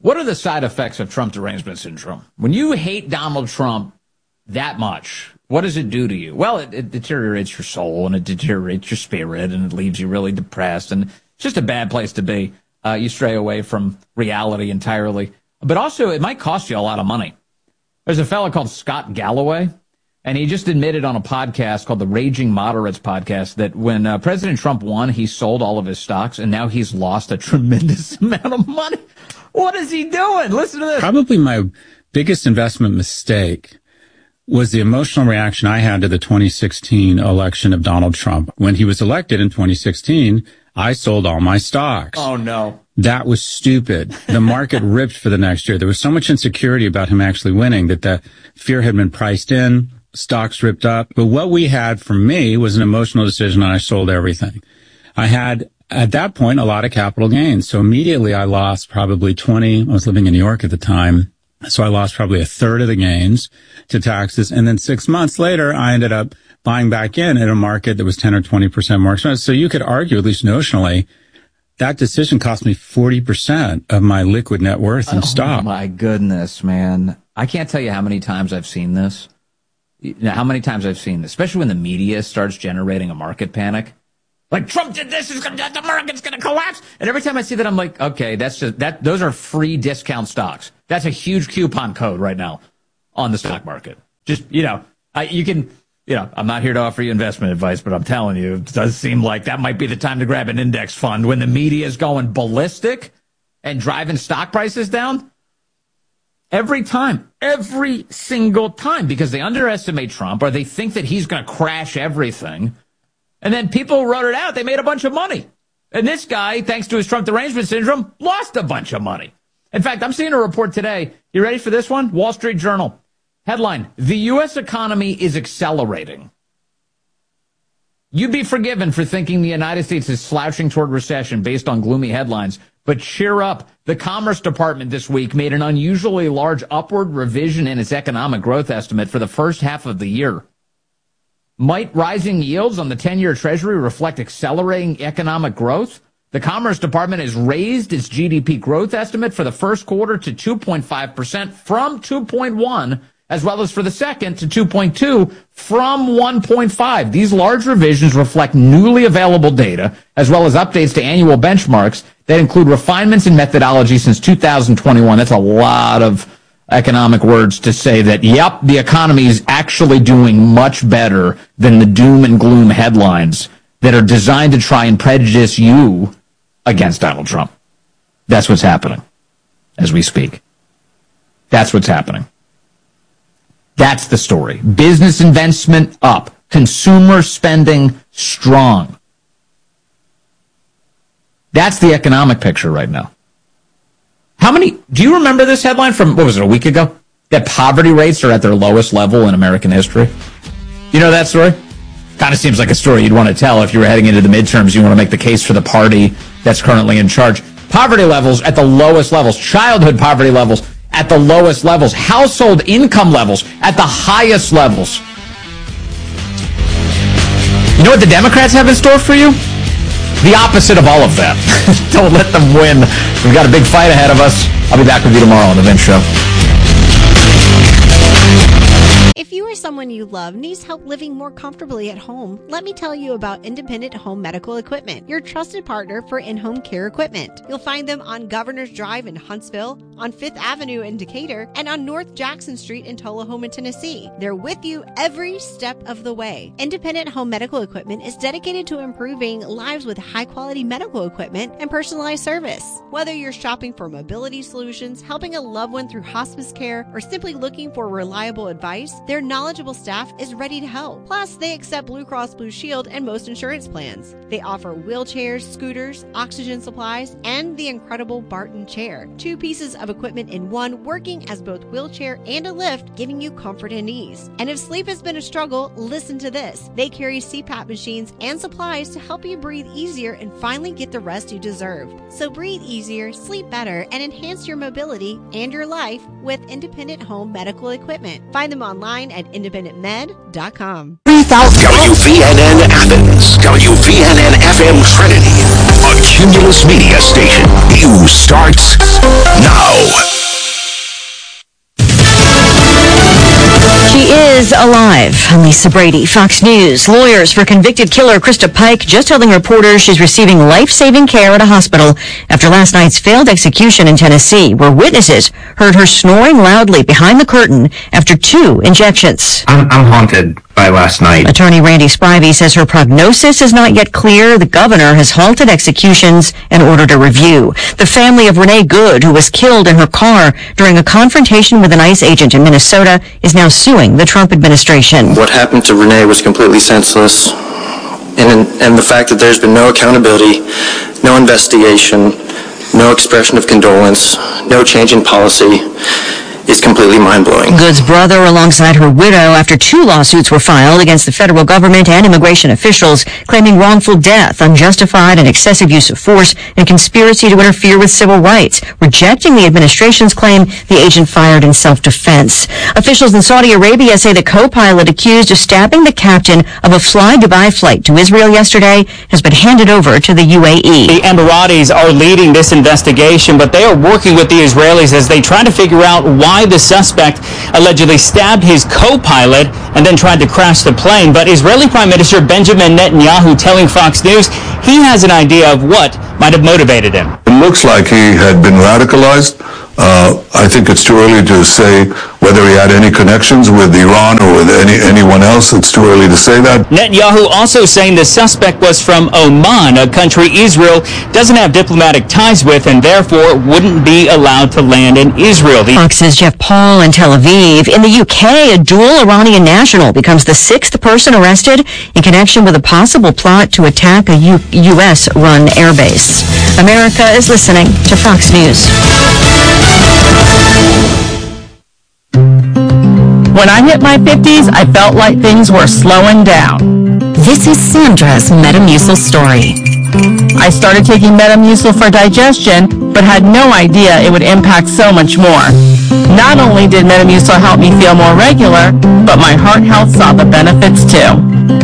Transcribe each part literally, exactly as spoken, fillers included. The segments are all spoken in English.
What are the side effects of Trump derangement syndrome? When you hate Donald Trump that much, what does it do to you? Well, it, it deteriorates your soul, and it deteriorates your spirit, and it leaves you really depressed, and it's just a bad place to be. Uh, you stray away from reality entirely. But also, it might cost you a lot of money. There's a fellow called Scott Galloway, and he just admitted on a podcast called the Raging Moderates podcast that when uh, President Trump won, he sold all of his stocks, and now he's lost a tremendous amount of money. What is he doing? Listen to this. Probably my biggest investment mistake was the emotional reaction I had to the twenty sixteen election of Donald Trump. When he was elected in twenty sixteen, I sold all my stocks. Oh, no. That was stupid. The market ripped for the next year. There was so much insecurity about him actually winning that the fear had been priced in. Stocks ripped up. But what we had for me was an emotional decision, and I sold everything. I had, at that point, a lot of capital gains. So immediately I lost probably twenty. I was living in New York at the time. So I lost probably a third of the gains to taxes. And then six months later, I ended up buying back in at a market that was ten or twenty percent more expensive. So you could argue, at least notionally, that decision cost me forty percent of my liquid net worth in oh, stock. Oh, my goodness, man. I can't tell you how many times I've seen this. You know, how many times I've seen this, especially when the media starts generating a market panic. Like, Trump did this, is gonna, the market's going to collapse. And every time I see that, I'm like, okay, that's just, that, those are free discount stocks. That's a huge coupon code right now on the stock market. Just, you know, I, you can, you know, I'm not here to offer you investment advice, but I'm telling you, it does seem like that might be the time to grab an index fund when the media is going ballistic and driving stock prices down. Every time, every single time, because they underestimate Trump or they think that he's going to crash everything. And then people wrote it out. They made a bunch of money. And this guy, thanks to his Trump derangement syndrome, lost a bunch of money. In fact, I'm seeing a report today. You ready for this one? Wall Street Journal. Headline, the U S economy is accelerating. You'd be forgiven for thinking the United States is slouching toward recession based on gloomy headlines. But cheer up. The Commerce Department this week made an unusually large upward revision in its economic growth estimate for the first half of the year. Might rising yields on the ten-year Treasury reflect accelerating economic growth? The Commerce Department has raised its G D P growth estimate for the first quarter to two point five percent from two point one, as well as for the second to two point two from one point five. These large revisions reflect newly available data, as well as updates to annual benchmarks that include refinements in methodology since two thousand twenty-one. That's a lot of economic words to say that, yep, the economy is actually doing much better than the doom and gloom headlines that are designed to try and prejudice you against Donald Trump. That's what's happening as we speak. That's what's happening. That's the story. Business investment up. Consumer spending strong. That's the economic picture right now. How many, do you remember this headline from, what was it, a week ago? That poverty rates are at their lowest level in American history. You know that story? Kind of seems like a story you'd want to tell if you were heading into the midterms. You want to make the case for the party that's currently in charge. Poverty levels at the lowest levels. Childhood poverty levels at the lowest levels. Household income levels at the highest levels. You know what the Democrats have in store for you? The opposite of all of that. Don't let them win. We've got a big fight ahead of us. I'll be back with you tomorrow on The Vince Show. If you or someone you love needs help living more comfortably at home, let me tell you about Independent Home Medical Equipment, your trusted partner for in-home care equipment. You'll find them on Governor's Drive in Huntsville, on Fifth Avenue in Decatur, and on North Jackson Street in Tullahoma, Tennessee. They're with you every step of the way. Independent Home Medical Equipment is dedicated to improving lives with high-quality medical equipment and personalized service. Whether you're shopping for mobility solutions, helping a loved one through hospice care, or simply looking for reliable advice, their knowledgeable staff is ready to help. Plus, they accept Blue Cross Blue Shield and most insurance plans. They offer wheelchairs, scooters, oxygen supplies, and the incredible Barton chair. Two pieces of equipment in one, working as both wheelchair and a lift, giving you comfort and ease. And if sleep has been a struggle, listen to this. They carry C PAP machines and supplies to help you breathe easier and finally get the rest you deserve. So breathe easier, sleep better, and enhance your mobility and your life with Independent Home Medical Equipment. Find them online at independent med dot com. W V N N Athens, W V N N F M Trinity, a Cumulus Media Station. News starts now. She is alive. I'm Lisa Brady, Fox News. Lawyers for convicted killer Krista Pike just telling reporters she's receiving life-saving care at a hospital after last night's failed execution in Tennessee, where witnesses heard her snoring loudly behind the curtain after two injections. I'm, I'm haunted by last night. Attorney Randy Spivey says her prognosis is not yet clear. The governor has halted executions and ordered a review. The family of Renee Good, who was killed in her car during a confrontation with an ICE agent in Minnesota, is now suing the Trump administration. What happened to Renee was completely senseless, and, and the fact that there's been no accountability, no investigation, no expression of condolence, no change in policy, is completely mind-blowing. Good's brother alongside her widow after two lawsuits were filed against the federal government and immigration officials claiming wrongful death, unjustified and excessive use of force, and conspiracy to interfere with civil rights, rejecting the administration's claim the agent fired in self-defense. Officials in Saudi Arabia say the co-pilot accused of stabbing the captain of a Fly Dubai flight to Israel yesterday has been handed over to the U A E. The Emiratis are leading this investigation, but they are working with the Israelis as they try to figure out why the suspect allegedly stabbed his co-pilot and then tried to crash the plane. But Israeli Prime Minister Benjamin Netanyahu telling Fox News he has an idea of what might have motivated him. It looks like he had been radicalized. Uh, I think it's too early to say whether he had any connections with Iran or with any anyone else. It's too early to say that. Netanyahu also saying the suspect was from Oman, a country Israel doesn't have diplomatic ties with and therefore wouldn't be allowed to land in Israel. The Fox's Jeff Paul in Tel Aviv. In the U K, a dual Iranian national becomes the sixth person arrested in connection with a possible plot to attack a U- U.S.-run airbase. America is listening to Fox News. When I hit my fifties, I felt like things were slowing down. This is Sandra's Metamucil story. I started taking Metamucil for digestion, but had no idea it would impact so much more. Not only did Metamucil help me feel more regular, but my heart health saw the benefits too.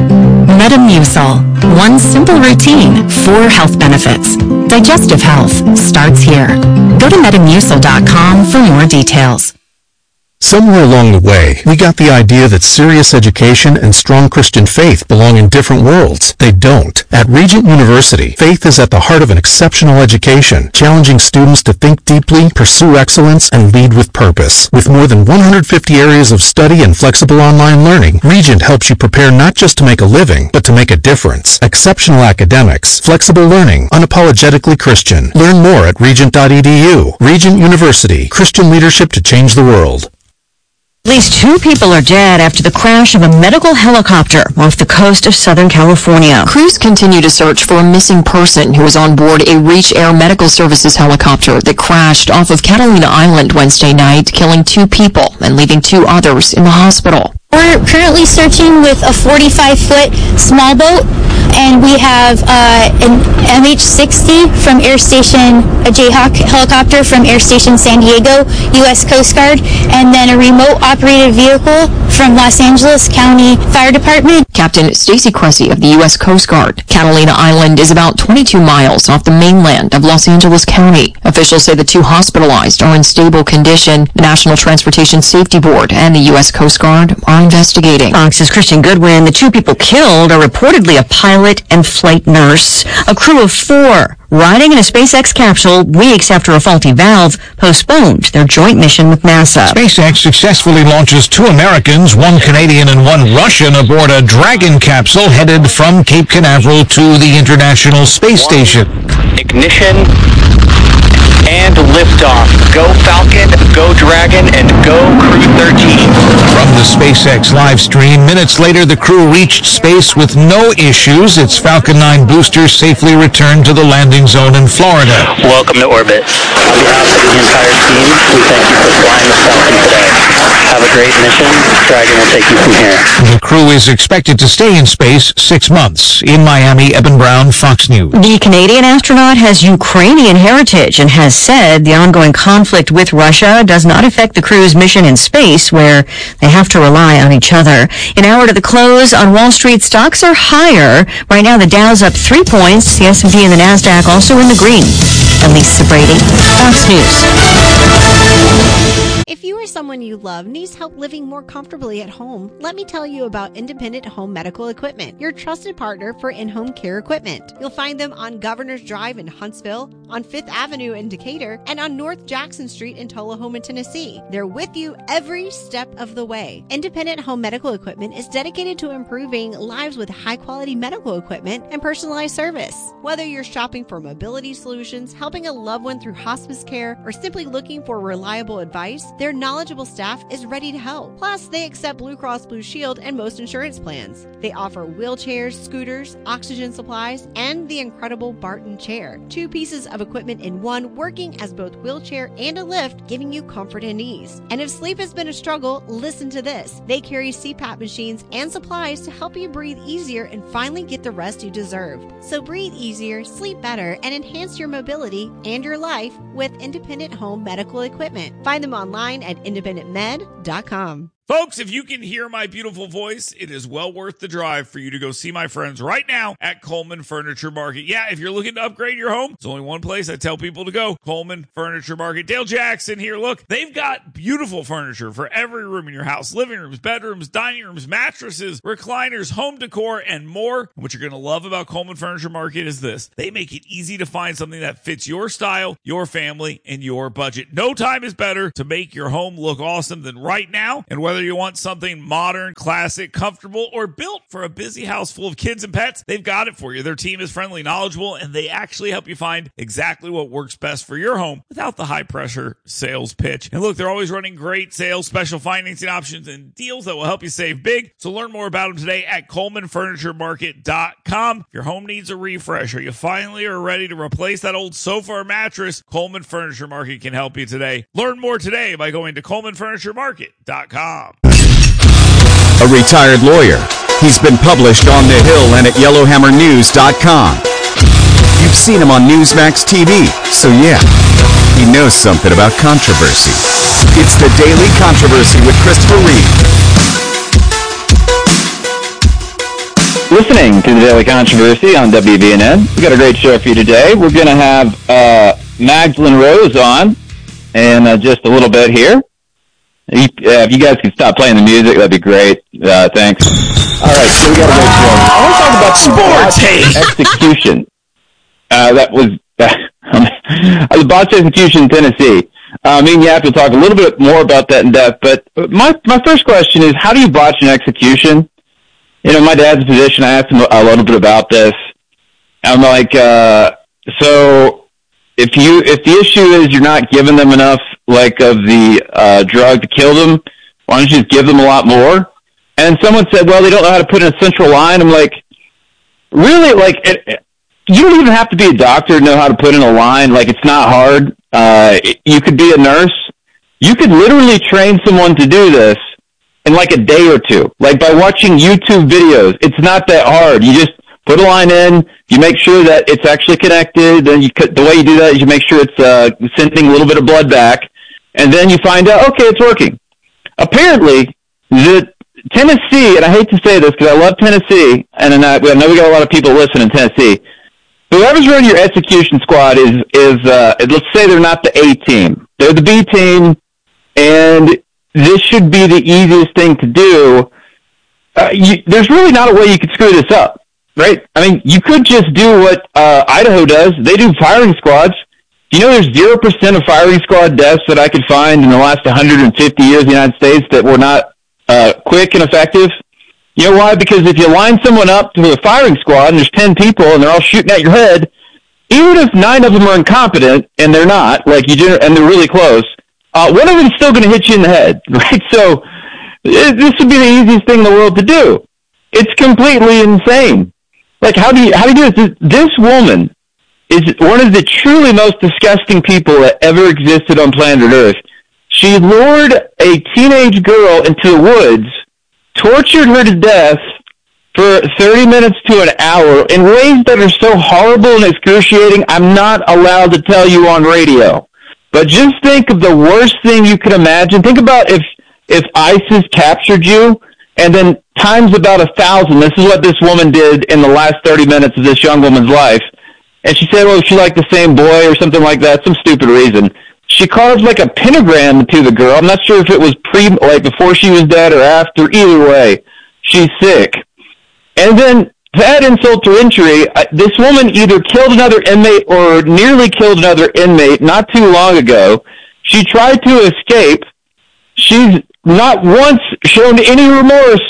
Metamucil. One simple routine, four health benefits. Digestive health starts here. Go to metamucil dot com for more details. Somewhere along the way, we got the idea that serious education and strong Christian faith belong in different worlds. They don't. At Regent University, faith is at the heart of an exceptional education, challenging students to think deeply, pursue excellence, and lead with purpose. With more than one hundred fifty areas of study and flexible online learning, Regent helps you prepare not just to make a living, but to make a difference. Exceptional academics, flexible learning, unapologetically Christian. Learn more at regent dot e d u. Regent University, Christian leadership to change the world. At least two people are dead after the crash of a medical helicopter off the coast of Southern California. Crews continue to search for a missing person who was on board a Reach Air Medical Services helicopter that crashed off of Catalina Island Wednesday night, killing two people and leaving two others in the hospital. We're currently searching with a forty-five foot small boat, and we have uh, an M H sixty from Air Station, a Jayhawk helicopter from Air Station San Diego, U S Coast Guard, and then a remote operated vehicle from Los Angeles County Fire Department. Captain Stacy Cressy of the U S Coast Guard. Catalina Island is about twenty-two miles off the mainland of Los Angeles County. Officials say the two hospitalized are in stable condition. The National Transportation Safety Board and the U S Coast Guard are investigating. Fox's Christian Goodwin. The two people killed are reportedly a pilot and flight nurse. A crew of four riding in a SpaceX capsule weeks after a faulty valve postponed their joint mission with NASA. SpaceX successfully launches two Americans, one Canadian and one Russian, aboard a Dragon capsule headed from Cape Canaveral to the International Space Station. Ignition and liftoff. Go Falcon, go Dragon, and go Crew thirteen. From the SpaceX live stream, minutes later the crew reached space with no issues. Its Falcon nine boosters safely returned to the landing zone in Florida. Welcome to orbit. On behalf of the entire team, we thank you for flying the Falcon today. Have a great mission. Dragon will take you from here. The crew is expected to stay in space six months. In Miami, Eben Brown, Fox News. The Canadian astronaut has Ukrainian heritage and has said the ongoing conflict with Russia does not affect the crew's mission in space, where they have have to rely on each other. An hour to the close on Wall Street, stocks are higher. Right now, the Dow's up three points. The S and P and the NASDAQ also in the green. Elisa Brady, Fox News. If you or someone you love needs help living more comfortably at home, let me tell you about Independent Home Medical Equipment, your trusted partner for in-home care equipment. You'll find them on Governor's Drive in Huntsville, on Fifth Avenue in Decatur, and on North Jackson Street in Tullahoma, Tennessee. They're with you every step of the way. Independent Home Medical Equipment is dedicated to improving lives with high-quality medical equipment and personalized service. Whether you're shopping for mobility solutions, helping a loved one through hospice care, or simply looking for reliable advice, their knowledgeable staff is ready to help. Plus, they accept Blue Cross Blue Shield and most insurance plans. They offer wheelchairs, scooters, oxygen supplies, and the incredible Barton chair. Two pieces of equipment in one, working as both wheelchair and a lift, giving you comfort and ease. And if sleep has been a struggle, listen to this. They carry C PAP machines and supplies to help you breathe easier and finally get the rest you deserve. So breathe easier, sleep better, and enhance your mobility and your life with Independent Home Medical Equipment. Find them online at independent med dot com. Folks, if you can hear my beautiful voice, it is well worth the drive for you to go see my friends right now at Coleman Furniture Market. Yeah, if you're looking to upgrade your home, there's only one place I tell people to go, Coleman Furniture Market. Dale Jackson here. Look, they've got beautiful furniture for every room in your house. Living rooms, bedrooms, dining rooms, mattresses, recliners, home decor, and more. What you're going to love about Coleman Furniture Market is this. They make it easy to find something that fits your style, your family, and your budget. No time is better to make your home look awesome than right now. And whether you want something modern, classic, comfortable, or built for a busy house full of kids and pets, they've got it for you. Their team is friendly, knowledgeable, and they actually help you find exactly what works best for your home without the high-pressure sales pitch. And look, they're always running great sales, special financing options, and deals that will help you save big. So learn more about them today at coleman furniture market dot com. If your home needs a refresh, or you finally are ready to replace that old sofa or mattress, Coleman Furniture Market can help you today. Learn more today by going to coleman furniture market dot com. A retired lawyer. He's been published on The Hill and at yellowhammer news dot com. You've seen him on Newsmax T V, so yeah, he knows something about controversy. It's the Daily Controversy with Christopher Reed. Listening to the Daily Controversy on W V N N. We got a great show for you today. We're going to have uh, Magdalene Rose on in uh, just a little bit here. Uh, if you guys could stop playing the music, that'd be great. Uh, thanks. All right, so we got a great show. I want to talk about sports execution. Uh, that was uh, the botched execution in Tennessee. Uh, I mean, you have to talk a little bit more about that in depth. But my my first question is, how do you botch an execution? You know, my dad's a physician. I asked him a little bit about this. I'm like, uh, so if you if the issue is you're not giving them enough, like, of the uh, drug to kill them, why don't you just give them a lot more? And someone said, well, they don't know how to put in a central line. I'm like, really? Like, it, it, you don't even have to be a doctor to know how to put in a line. Like, it's not hard. Uh, it, you could be a nurse. You could literally train someone to do this in like a day or two. Like, by watching YouTube videos. It's not that hard. You just put a line in, you make sure that it's actually connected, then you the way you do that is you make sure it's uh, sending a little bit of blood back. And then you find out, okay, it's working. Apparently, the Tennessee, and I hate to say this because I love Tennessee, and I know we got a lot of people listening in Tennessee. Whoever's running your execution squad is, is uh, let's say they're not the A team. They're the B team, and this should be the easiest thing to do. Uh, you, there's really not a way you could screw this up, right? I mean, you could just do what uh, Idaho does. They do firing squads. Do you know there's zero percent of firing squad deaths that I could find in the last one hundred fifty years in the United States that were not uh, quick and effective? You know why? Because if you line someone up to a firing squad and there's ten people and they're all shooting at your head, even if nine of them are incompetent, and they're not, like you do, and they're really close, uh, one of them is still going to hit you in the head, right? So it, this would be the easiest thing in the world to do. It's completely insane. Like, how do you, how do you do this? This woman is one of the truly most disgusting people that ever existed on planet Earth. She lured a teenage girl into the woods, tortured her to death for thirty minutes to an hour in ways that are so horrible and excruciating, I'm not allowed to tell you on radio. But just think of the worst thing you could imagine. Think about if if ISIS captured you and then times about a thousand, this is what this woman did in the last thirty minutes of this young woman's life. And she said, well, she liked the same boy or something like that, some stupid reason. She carved like a pentagram to the girl. I'm not sure if it was pre, like before she was dead or after. Either way, she's sick. And then to add insult to injury, this woman either killed another inmate or nearly killed another inmate not too long ago. She tried to escape. She's not once shown any remorse.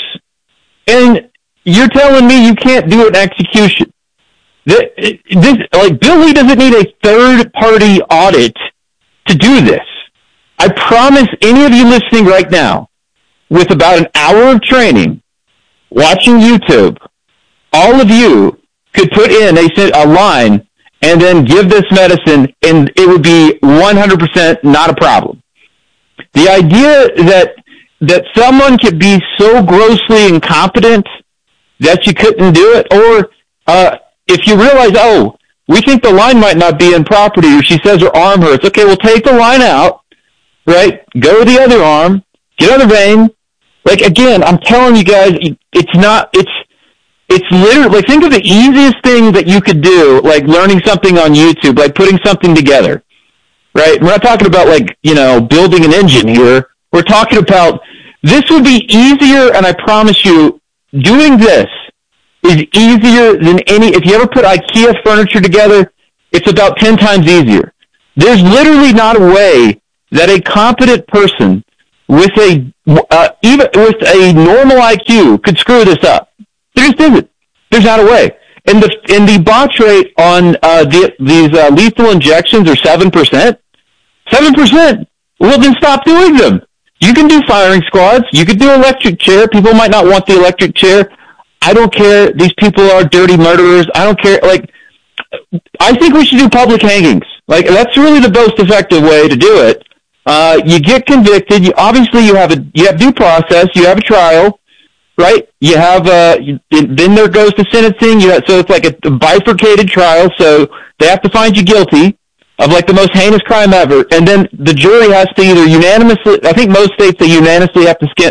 And you're telling me you can't do an execution. This, this, like, Bill Lee doesn't need a third-party audit to do this. I promise any of you listening right now, with about an hour of training, watching YouTube, all of you could put in a, a line and then give this medicine, and it would be one hundred percent not a problem. The idea that that someone could be so grossly incompetent that you couldn't do it, or uh, if you realize, oh, we think the line might not be in property, or she says her arm hurts. Okay, we'll take the line out, right? Go to the other arm, get on the vein. Like, again, I'm telling you guys, it's not, it's, it's literally, like, think of the easiest thing that you could do, like learning something on YouTube, like putting something together, right? We're not talking about, like, you know, building an engine here. We're talking about, this would be easier, and I promise you, doing this is easier than any, if you ever put IKEA furniture together, it's about ten times easier. There's literally not a way that a competent person with a, uh, even with a normal I Q could screw this up. There just isn't. There's not a way. And the, and the botch rate on, uh, the, these, uh, lethal injections are seven percent. seven percent. Well, then stop doing them. You can do firing squads. You could do electric chair. People might not want the electric chair. I don't care. These people are dirty murderers. I don't care. Like, I think we should do public hangings. Like, that's really the most effective way to do it. Uh, you get convicted. You, obviously, you have a you have due process. You have a trial, right? You have uh, you, then there goes to sentencing. You have, so it's like a, a bifurcated trial. So they have to find you guilty of like the most heinous crime ever, and then the jury has to either unanimously. I think most states they unanimously have to